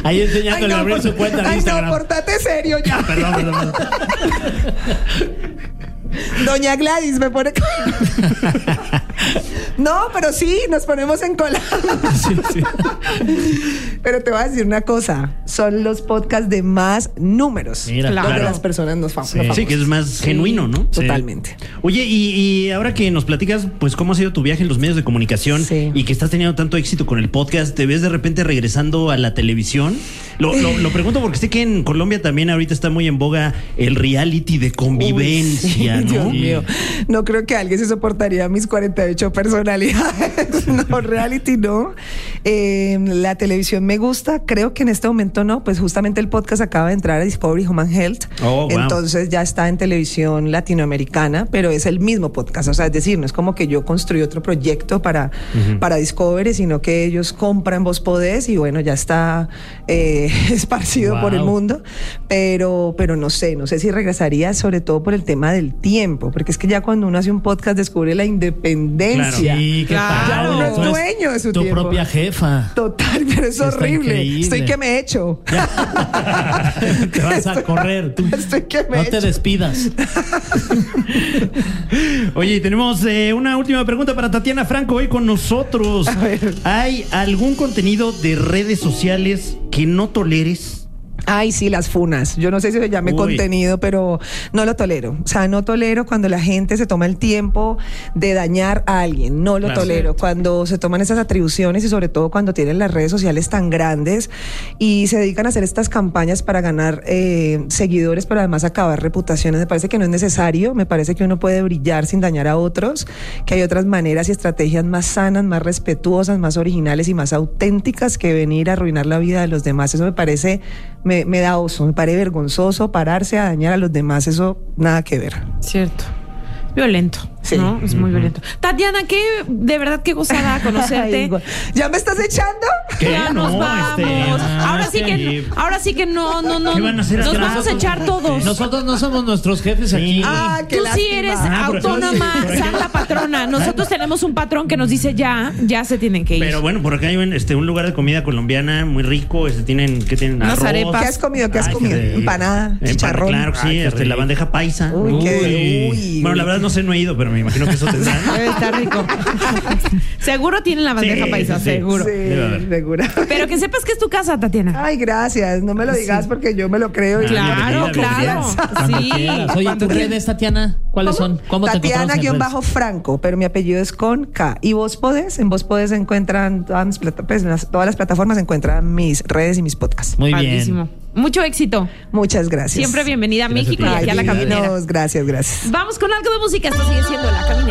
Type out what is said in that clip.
Ahí enseñándole a abrir su cuenta de Instagram. Ay, no, portate serio ya. Perdón. Doña Gladys me pone... No, pero sí, nos ponemos en cola. Sí. Pero te voy a decir una cosa. Son los podcasts de más números. Mira, donde claro. las personas nos Sí, que es más genuino, ¿no? Totalmente. Sí. Oye, y ahora que nos platicas, pues, cómo ha sido tu viaje en los medios de comunicación y que estás teniendo tanto éxito con el podcast, ¿te ves de repente regresando a la televisión? Lo pregunto porque sé que en Colombia también ahorita está muy en boga el reality de convivencia, Uy, sí, ¿no? Dios mío. No creo que alguien se soportaría mis 48 personalidades. No, reality no. La televisión me gusta. Creo que en este momento no. Pues justamente el podcast acaba de entrar a Discovery Human Health. Oh, wow. Entonces ya está en televisión latinoamericana, pero es el mismo podcast. O sea, es decir, no es como que yo construí otro proyecto para Discovery, sino que ellos compran Voz Podés y bueno, ya está esparcido por el mundo. Pero no sé si regresaría, sobre todo por el tema del tiempo, porque es que ya cuando uno hace un podcast descubre la independencia. Claro. Sí, ya uno es Tú eres dueño de su tu tiempo. propia jefa. Total, pero es horrible. Increíble. Estoy que me echo. Te vas a correr. Tú Estoy que me no echo. te despidas. Oye, tenemos una última pregunta para Tatiana Franco hoy con nosotros. A ver. ¿Hay algún contenido de redes sociales que no toleres? Ay, sí, las funas. Yo no sé si se llame contenido, pero no lo tolero. O sea, no tolero cuando la gente se toma el tiempo de dañar a alguien. No lo tolero. Cierto. Cuando se toman esas atribuciones y sobre todo cuando tienen las redes sociales tan grandes y se dedican a hacer estas campañas para ganar seguidores, pero además acabar reputaciones. Me parece que no es necesario. Me parece que uno puede brillar sin dañar a otros, que hay otras maneras y estrategias más sanas, más respetuosas, más originales y más auténticas que venir a arruinar la vida de los demás. Eso me parece... Me da oso, me parece vergonzoso pararse a dañar a los demás, eso nada que ver. Cierto. Violento, sí. ¿no? Es muy violento. Tatiana, de verdad qué gozada conocerte. Ay, ¿ya me estás echando? ¿Qué? Ya nos vamos. Ahora sí que no. ¿Qué van a hacer? Nos Es que vamos a echar todos. Nosotros no somos nuestros jefes aquí. Ah, qué Tú sí lástima. eres por eso autónoma, sí. santa patrona. Nosotros tenemos un patrón que nos dice ya se tienen que ir. Pero bueno, por acá hay un lugar de comida colombiana muy rico. ¿Qué tienen? Unas Arroz. arepas. ¿Qué has comido? ¿Qué has Ay, comido? sí. Empanada, chicharrón. Claro, sí, Ay, qué la rico. bandeja paisa. Uy, uy. Bueno, la verdad no sé, no he ido, pero me imagino que eso tendrán. Está rico. Seguro tienen la bandeja Sí, paisa, sí. seguro. Sí, Debe haber. seguro. Pero que sepas que es tu casa, Tatiana. Ay, gracias. No me lo digas porque yo me lo creo. y Claro, bienvenida, claro. Cuando Sí. quieras. Oye, ¿tus redes, Tatiana? ¿Cuáles son? ¿Cómo te encontramos en redes? Tatiana-Franco, pero mi apellido es con K. Y Voz Podés, en Voz Podés se encuentran todas las plataformas, se encuentran mis redes y mis podcasts. Muy Padrísimo. bien. Mucho éxito. Muchas gracias. Siempre bienvenida a Gracias a México ti. y aquí a La Caminera. Divinos, gracias. Vamos con algo de música. Esto sigue siendo La Caminera.